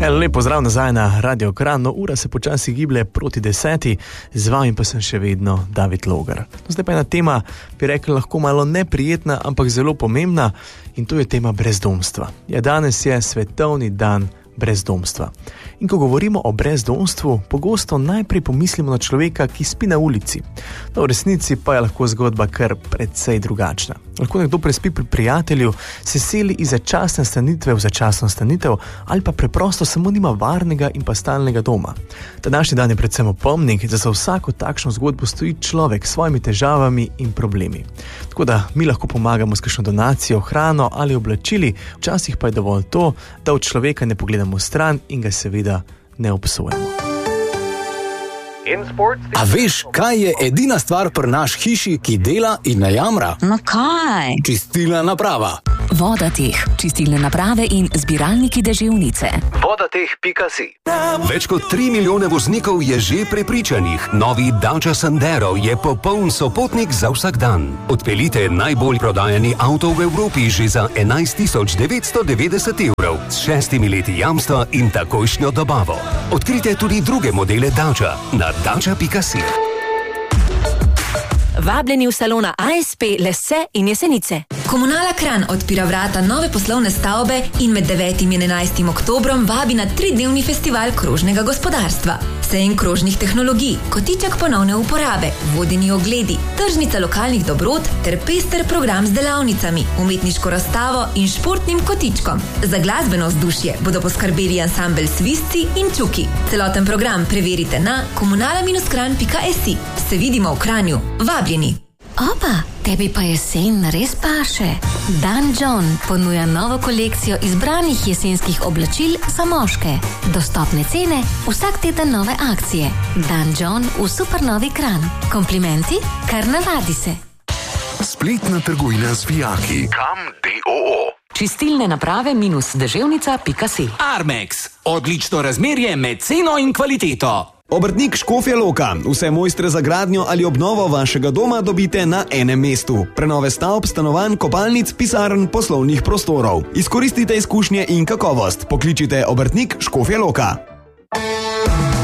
Lep pozdrav nazaj na Radio Kranj. Ura se počasi giblje proti 10, z vami pa sem še vedno David Logar. Zdaj pa ena tema, bi rekel, lahko malo neprijetna, ampak zelo pomembna, in to je tema brezdomstva. Danes je svetovni dan brezdomstva. In ko govorimo o brezdomstvu, pogosto najprej pomislimo na človeka, ki spi na ulici. No, v resnici pa je lahko zgodba kar precej drugačna. Lahko nekdo prespi pri prijatelju, se seli iz začasne stanitve v začasno stanitev ali pa preprosto samo nima varnega in pa stalnega doma. Današnji dan je predvsem opomnik, da za vsako takšno zgodbo stoji človek s svojimi težavami in problemi. Tako da mi lahko pomagamo s kakšno donacijo, hrano ali oblačili, včasih pa je dovolj to, da od človeka ne pogledamo stran in ga seveda ne obsojamo. A veš, kaj je edina stvar pri naš hiši, ki dela in ne jamra? No kaj? Čistilna naprava. Vodateh, čistilne naprave in zbiralniki deževnice. Vodateh.si. Več kot 3 milijone voznikov je že prepričanih. Novi Dacia Sandero je popoln sopotnik za vsak dan. Odpeljite najbolj prodajani avto v Evropi že za 11.990 evrov, s 6 leti jamstva in takojšnjo dobavo. Odkrite tudi druge modele Dacia na Dacia.si. Vabljeni v salona ASP Lesse in Jesenice. Komunala Kranj odpira vrata nove poslovne stavbe in med 9. in 11. oktobrom vabi na 3-dnevni festival krožnega gospodarstva. Sejem krožnih tehnologij, kotiček ponovne uporabe, vodeni ogledi, tržnica lokalnih dobrot ter pester program z delavnicami, umetniško razstavo in športnim kotičkom. Za glasbeno vzdušje bodo poskrbeli ansambel Svisci in Čuki. Celoten program preverite na komunala-kranj.si. Se vidimo v Kranju. Vabljeni. Opa, tebi pa jesen res paše. Dan John ponuja novo kolekcijo izbranih jesenskih oblačil za moške. Dostopne cene, vsak teden nove akcije. Dan John v Supernovi Kranj. Komplimenti, kar navadi se. Spletna trgovina z vijaki. Kam.do. Čistilne naprave -deževnica.si. Armex. Odlično razmerje med ceno in kvaliteto. Obrtnik Škofja Loka. Vse mojstre za gradnjo ali obnovo vašega doma dobite na enem mestu. Prenove stavb, stanovanj, kopalnic, pisarn, poslovnih prostorov. Izkoristite izkušnje in kakovost. Pokličite Obrtnik Škofja Loka.